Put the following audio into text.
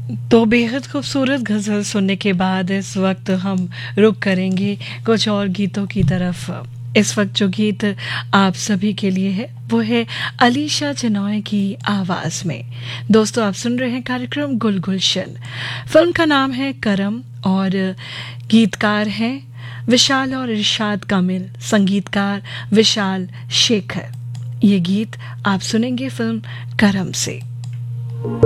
तो बेहद खूबसूरत गज़ल सुनने के बाद इस वक्त हम रुख करेंगे कुछ और गीतों की तरफ। इस वक्त जो गीत आप सभी के लिए है वो है अलीशा चिनॉय की आवाज़ में। दोस्तों, आप सुन रहे हैं कार्यक्रम गुल गुलशन। फिल्म का नाम है करम और गीतकार हैं विशाल और इरशाद कामिल, संगीतकार विशाल शेखर। ये गीत आप सुनेंगे फिल्म करम से।